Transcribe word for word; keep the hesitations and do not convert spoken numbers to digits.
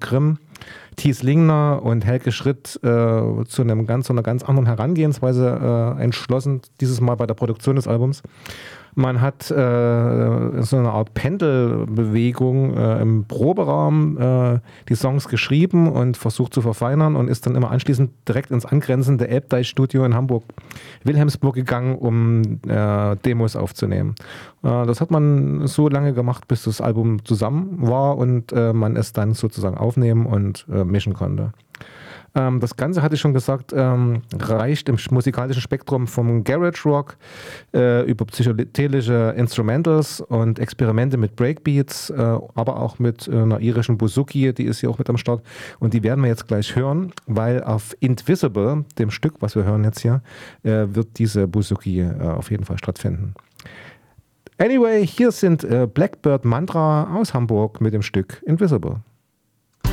Grimm, Thies Lingner und Helge Schritt äh, zu einem ganz, einer ganz anderen Herangehensweise äh, entschlossen, dieses Mal bei der Produktion des Albums. Man hat äh, so eine Art Pendelbewegung äh, im Proberaum äh, die Songs geschrieben und versucht zu verfeinern und ist dann immer anschließend direkt ins angrenzende Elbdeich-Studio in Hamburg-Wilhelmsburg gegangen, um äh, Demos aufzunehmen. Äh, das hat man so lange gemacht, bis das Album zusammen war und äh, man es dann sozusagen aufnehmen und äh, mischen konnte. Das Ganze, hatte ich schon gesagt, ähm, reicht im musikalischen Spektrum vom Garage Rock äh, über psychedelische Instrumentals und Experimente mit Breakbeats, äh, aber auch mit äh, einer irischen Bouzouki, die ist hier auch mit am Start. Und die werden wir jetzt gleich hören, weil auf Indivisible, dem Stück, was wir hören jetzt hier, äh, wird diese Bouzouki äh, auf jeden Fall stattfinden. Anyway, hier sind äh, Blackbird Mantra aus Hamburg mit dem Stück Invisible.